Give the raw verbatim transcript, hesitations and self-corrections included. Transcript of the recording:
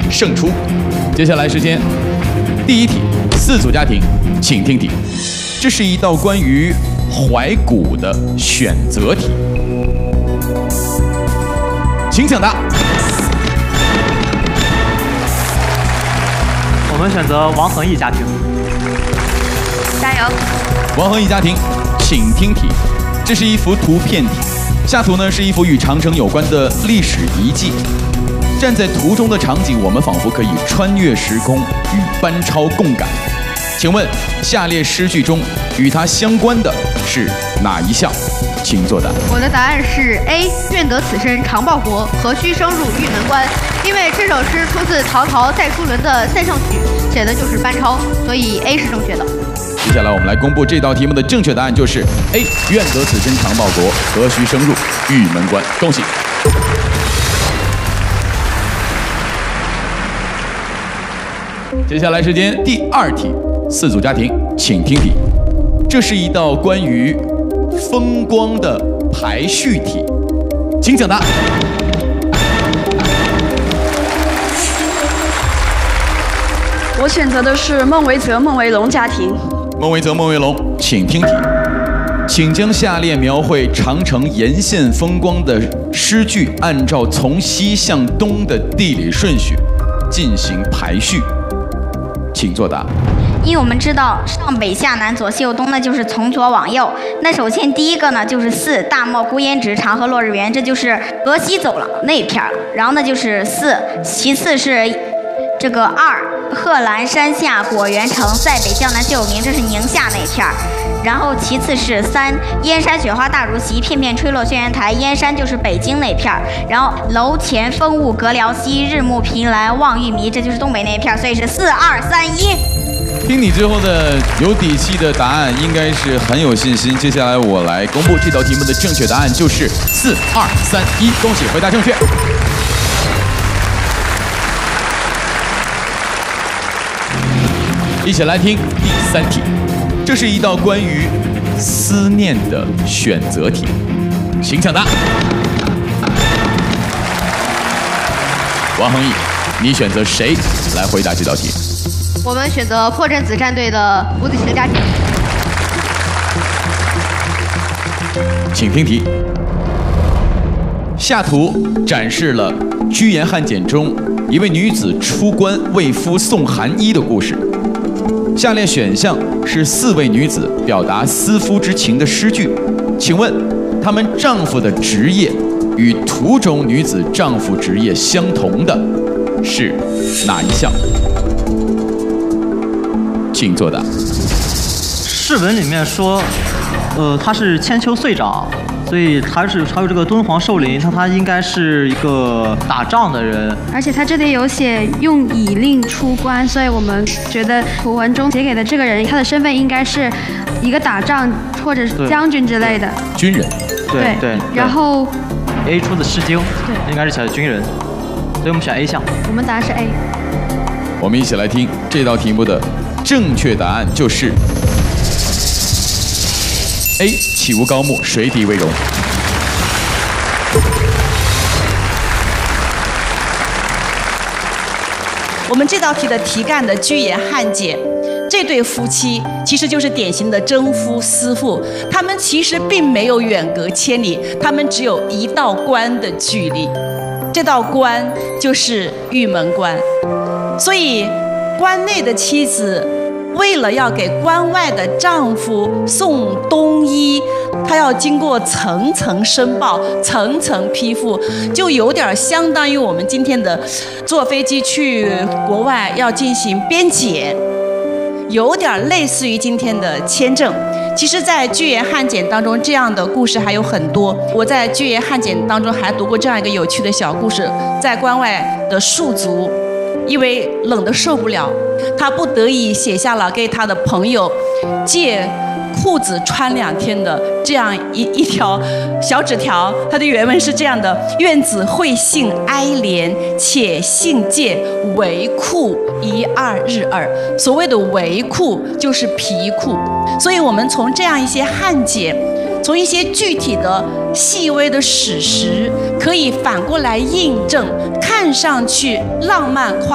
胜出。接下来时间，第一题，四组家庭，请听题。这是一道关于怀古的选择题，请抢答。 我们选择王恒毅家庭。 加油！ 王恒毅家庭，请听题。这是一幅图片题，下图呢是一幅与长城有关的历史遗迹。站在图中的场景，我们仿佛可以穿越时空，与班超共感。请问下列诗句中与它相关的是哪一项？请作答。 我的答案是 A， 愿得此身常报国，何须生入玉门关。因为这首诗出自曹操戴叔伦的《塞上曲》，写的就是班超，所以 A 是正确的。 接下来我们来公布这道题目的正确答案，就是 A， 愿得此身常报国，何须生入玉门关。恭喜！接下来时间第二题，四组家庭，请听题。这是一道关于风光的排序题，请抢答。 我选择的是孟维泽、孟维龙家庭。 孟维泽、孟维龙，请听题。请将下列描绘长城沿线风光的诗句，按照从西向东的地理顺序进行排序。请作答。 因为我们知道上北下南左西右东呢，就是从左往右。那首先第一个呢就是四大漠孤烟直，长河落日圆，这就是河西走廊那片儿。然后呢就是四，其次是这个二，贺兰山下果园城，在北江南最有名，这是宁夏那片儿。然后其次是三，燕山雪花大如席，片片吹落轩辕台，燕山就是北京那片儿。然后楼前风雾隔辽西，日暮凭栏望玉迷，这就是东北那片儿。所以是四二三一。 听你之后的有底气的答案，应该是很有信心。接下来我来公布这道题目的正确答案，就是四二三一。恭喜回答正确。一起来听第三题，这是一道关于思念的选择题，请抢答。王恒毅，你选择谁来回答这道题？ 我们选择破阵子战队的吴子晴家庭。 请听题。下图展示了《居延汉简》中一位女子出关为夫送寒衣的故事。下列选项是四位女子表达思夫之情的诗句，请问她们丈夫的职业与图中女子丈夫职业相同的是哪一项？请作答。 释文里面说，呃，他是千秋岁长，所以他是还有这个敦煌寿陵，他他应该是一个打仗的人。 而且他这里有写用以令出关，所以我们觉得图文中写给的这个人，他的身份应该是一个打仗或者是将军之类的。 军人。 对 对, 对。 然后 A 出的《诗经》， 对， 应该是写的军人，所以我们选 A 项。 我们答案是 A。 我们一起来听这道题目的正确答案，就是 A， 起无高木，水底为荣。 我们这道题的题干的居延汉简，这对夫妻其实就是典型的征夫思妇，他们其实并没有远隔千里，他们只有一道关的距离，这道关就是玉门关。所以关内的妻子为了要给关外的丈夫送冬衣，她要经过层层申报、层层批复，就有点相当于我们今天的坐飞机去国外要进行边检，有点类似于今天的签证。其实在居延汉简当中，这样的故事还有很多。我在居延汉简当中还读过这样一个有趣的小故事，在关外的戍卒因为冷得受不了，他不得已写下了给他的朋友借裤子穿两天的这样一一条小纸条。它的原文是这样的：愿子会信哀怜，且信借围裤一二日耳。所谓的围裤就是皮裤。所以我们从这样一些汉简，从一些具体的细微的史实，可以反过来印证看上去浪漫夸